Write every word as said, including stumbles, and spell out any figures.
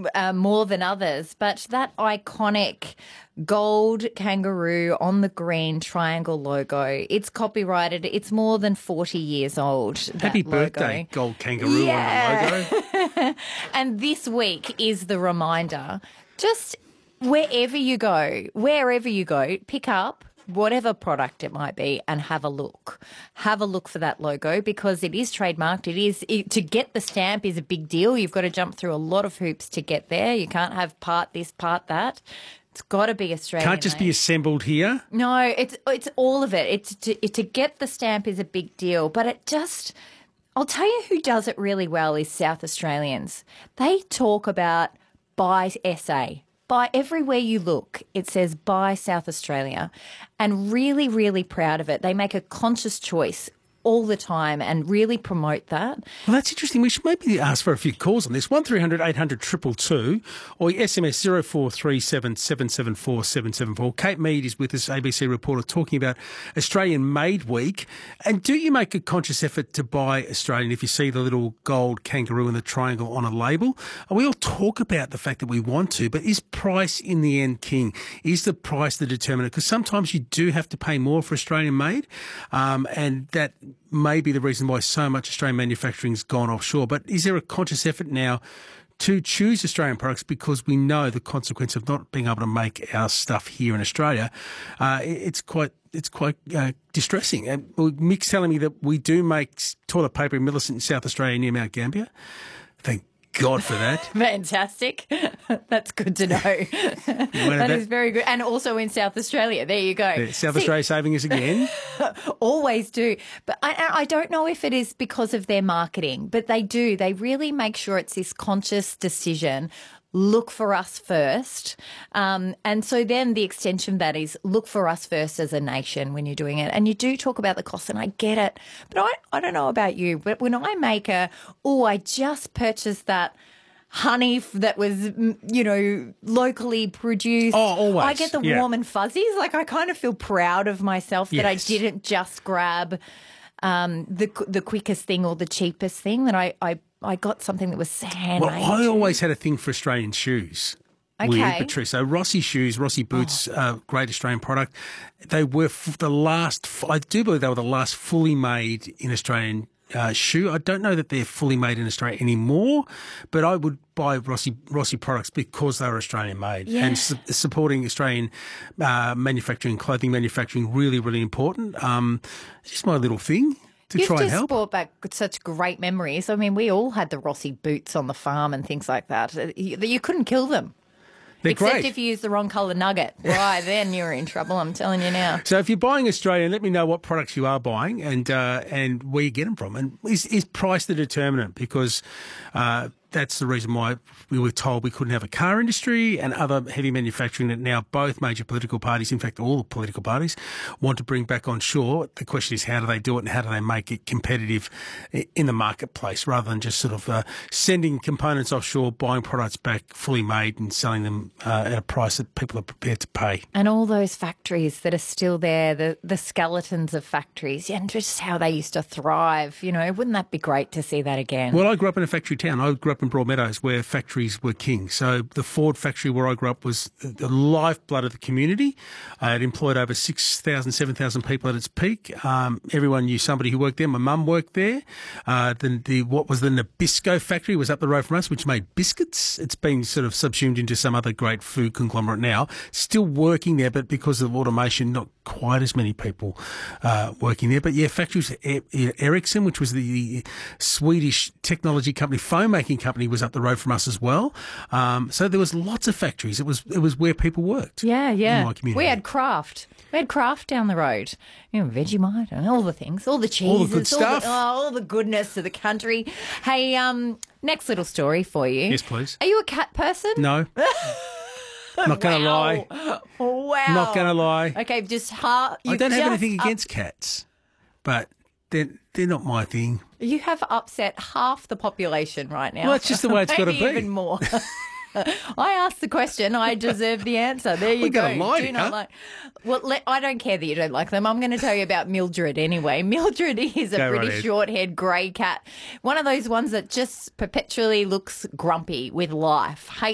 uh, more than others, but that iconic gold kangaroo on the green triangle logo, it's copyrighted. It's more than forty years old. Happy logo. birthday, gold kangaroo yeah. on the logo. And this week is the reminder, just wherever you go, wherever you go, pick up whatever product it might be and have a look. Have a look for that logo because it is trademarked. It is it, to get the stamp is a big deal. You've got to jump through a lot of hoops to get there. You can't have part this, part that. It's got to be Australian. Can't just made. be assembled here. No, it's it's all of it. It's to, it, to get the stamp is a big deal, but it just. I'll tell you who does it really well is South Australians. They talk about buy S A. By everywhere you look, it says buy South Australia, and really, really proud of it. They make a conscious choice all the time and really promote that. Well, that's interesting. We should maybe ask for a few calls on this. one three hundred eight hundred two two two or S M S zero four three seven seven seven four seven seven four. Kate Mead is with us, A B C reporter, talking about Australian Made Week. And do you make a conscious effort to buy Australian if you see the little gold kangaroo and the triangle on a label? And we all talk about the fact that we want to, but is price in the end king? Is the price the determinant? Because sometimes you do have to pay more for Australian made, um, and that may be the reason why so much Australian manufacturing's gone offshore. But is there a conscious effort now to choose Australian products because we know the consequence of not being able to make our stuff here in Australia? Uh, it's quite it's quite uh, distressing. And Mick's telling me that we do make toilet paper in Millicent in South Australia near Mount Gambier. Thank God for that. Fantastic. That's good to know. That, that is very good. And also in South Australia. There you go. Yeah, South See, Australia saving us again. Always do. But I, I don't know if it is because of their marketing, but they do. They really make sure it's this conscious decision. Look for us first. Um, and so then the extension of that is look for us first as a nation when you're doing it. And you do talk about the cost, and I get it. But I, I don't know about you, but when I make a, oh, I just purchased that honey that was, you know, locally produced. Oh, always. I get the yeah. warm and fuzzies. Like I kind of feel proud of myself that yes. I didn't just grab um, the the quickest thing or the cheapest thing, that I, I I got something that was handmade. Well, I always had a thing for Australian shoes. Okay. Weird, but true. So Rossi shoes, Rossi boots, oh. uh, great Australian product. They were f- the last, f- I do believe they were the last fully made in Australian uh, shoe. I don't know that they're fully made in Australia anymore, but I would buy Rossi Rossi products because they were Australian made. Yeah. And su- supporting Australian uh, manufacturing, clothing manufacturing, really, really important. Um, it's just my little thing. To You've try just and help. brought back such great memories. I mean, we all had the Rossi boots on the farm and things like that. You, you couldn't kill them. They're Except great. if you use the wrong colour nugget. Right, then you're in trouble, I'm telling you now. So if you're buying Australian, let me know what products you are buying and uh, and where you get them from. And is, is price the determinant? Because uh, that's the reason why we were told we couldn't have a car industry and other heavy manufacturing that now both major political parties, in fact all the political parties, want to bring back on shore. The question is how do they do it and how do they make it competitive in the marketplace rather than just sort of uh, sending components offshore, buying products back fully made and selling them uh, at a price that people are prepared to pay. And all those factories that are still there, the, the skeletons of factories, and just how they used to thrive, you know, wouldn't that be great to see that again? Well, I grew up in a factory town. I grew up in Broadmeadows where factories were king. So the Ford factory where I grew up was the lifeblood of the community. Uh, it employed over six thousand, seven thousand people at its peak. Um, everyone knew somebody who worked there. My mum worked there. Uh, the, the what was the Nabisco factory was up the road from us, which made biscuits. It's been sort of subsumed into some other great food conglomerate now. Still working there, but because of automation, not quite as many people uh, working there. But yeah, factories, Ericsson, which was the Swedish technology company, phone making company, was up the road from us as well. Um, so there was lots of factories. It was it was where people worked. Yeah, yeah. In my community. We had Kraft. We had Kraft down the road. You know, Vegemite and all the things, all the cheeses, all the good stuff, all the, oh, all the goodness of the country. Hey, um, next little story for you. Yes, please. Are you a cat person? No. Not going to wow. lie. Wow. Not going to lie. Okay, just ha- I don't have anything up- against cats, but they're, they're not my thing. You have upset half the population right now. Well, that's just the way it's got to Maybe be. even more. I asked the question. I deserve the answer. There you We're go. gonna lie, Do not huh? like. Well, let, I don't care that you don't like them. I'm going to tell you about Mildred anyway. Mildred is a Go right pretty ahead. short-haired grey cat. One of those ones that just perpetually looks grumpy with life.